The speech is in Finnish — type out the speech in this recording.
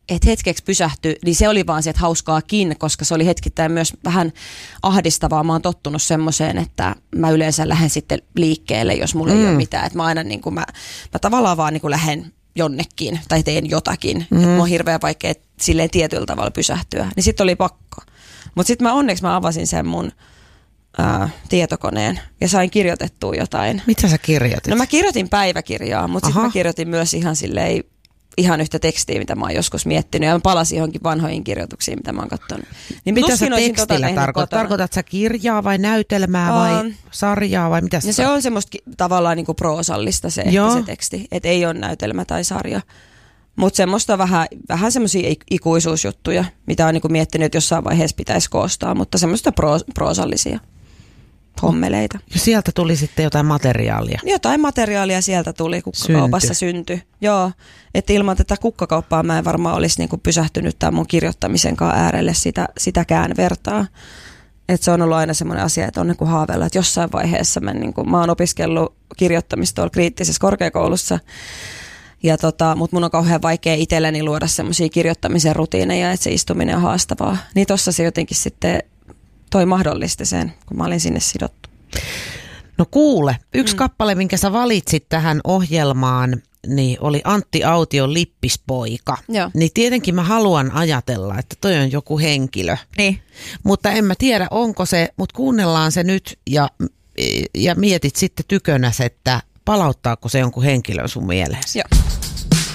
että hetkeksi pysähtyi, niin se oli vaan se, että hauskaakin, koska se oli hetkittäin myös vähän ahdistavaa. Mä oon tottunut semmoiseen, että mä yleensä lähden sitten liikkeelle, jos mulla ei ole mitään. Että mä aina niin kuin mä tavallaan vaan niin kuin lähden jonnekin tai teen jotakin. Että mulla on hirveän vaikea silleen tietyllä tavalla pysähtyä. Niin sitten oli pakko. Mutta sitten onneksi mä avasin sen mun tietokoneen ja sain kirjoitettua jotain. Mitä sä kirjoitit? No mä kirjoitin päiväkirjaa, mutta sitten mä kirjoitin myös ihan yhtä tekstiä, mitä mä oon joskus miettinyt. Ja mä palasin johonkin vanhoihin kirjoituksiin, mitä mä oon katsonut. Niin mitä sä tekstillä tarkoitat? Tarkoitat sä kirjaa vai näytelmää vai sarjaa vai mitä? Se on semmoista tavallaan niinku proosallista se teksti. Että ei ole näytelmä tai sarja. Mutta semmoista vähän semmoisia ikuisuusjuttuja, mitä on niinku miettinyt, että jossain vaiheessa pitäisi koostaa. Mutta semmoista proosallisia hommeleita. Ja sieltä tuli sitten jotain materiaalia. Jotain materiaalia sieltä tuli, kukkakaupassa syntyi. Joo, että ilman tätä kukkakauppaa mä en varmaan olisi niinku pysähtynyt tämän mun kirjoittamisenkaan äärelle sitäkään vertaa. Että se on ollut aina semmoinen asia, että on niin kuin haaveilla, että jossain vaiheessa mä oon opiskellut kirjoittamista tuolla kriittisessä korkeakoulussa. Mutta mun on kauhean vaikea itselleni luoda semmoisia kirjoittamisen rutiineja, että se istuminen on haastavaa. Niin tossa se jotenkin sitten toi mahdollisti sen, kun mä olin sinne sidottu. No kuule, yksi kappale, minkä sä valitsit tähän ohjelmaan, niin oli Antti Aution Lippispoika. Joo. Niin tietenkin mä haluan ajatella, että toi on joku henkilö. Niin. Mutta en mä tiedä, onko se, mutta kuunnellaan se nyt ja mietit sitten tykönäs, että palauttaako se jonkun henkilön sun mieleesi. Joo.